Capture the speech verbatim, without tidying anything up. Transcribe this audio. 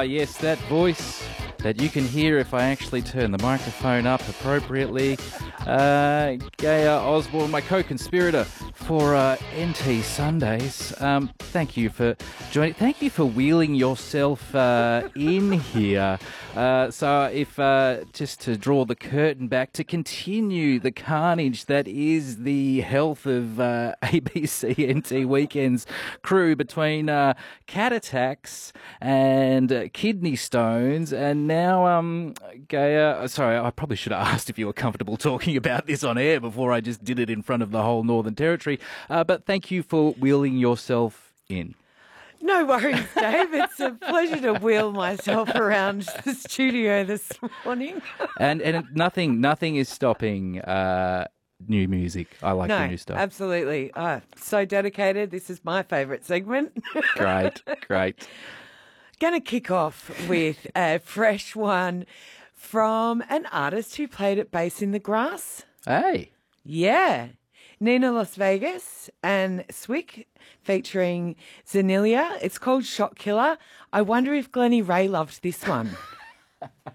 Ah, yes, that voice that you can hear if I actually turn the microphone up appropriately. Uh, Gaia Osborne, my co-conspirator for uh, N T Sundays. Um, thank you for joining. Thank you for wheeling yourself uh, in here. Uh, so, if uh, just to draw the curtain back, to continue the carnage that is the health of uh, A B C N T Weekends crew between uh, cat attacks and uh, kidney stones, and now um, Gaia. Sorry, I probably should have asked if you were comfortable talking about this on air before I just did it in front of the whole Northern Territory. Uh, but thank you for wheeling yourself in. No worries, Dave. It's a pleasure to wheel myself around the studio this morning. and and nothing nothing is stopping uh, new music. I like no, the new stuff. Absolutely. Oh, so dedicated. This is my favourite segment. Great, great. Going to kick off with a fresh one from an artist who played at Bass in the Grass. Hey. Yeah. Nina Las Vegas and Swick featuring Zanilia. It's called Shot Killer. I wonder if Glennie Ray loved this one.